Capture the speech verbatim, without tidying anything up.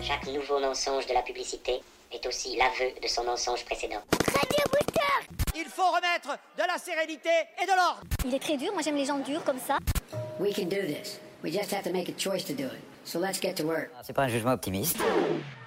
Chaque nouveau mensonge de la publicité est aussi l'aveu de son mensonge précédent. Radio Booster. Il faut remettre de la sérénité et de l'ordre. Il est très dur, moi j'aime les gens durs comme ça. We can do this. We just have to make a choice to do it. So let's get to work. C'est pas un jugement optimiste.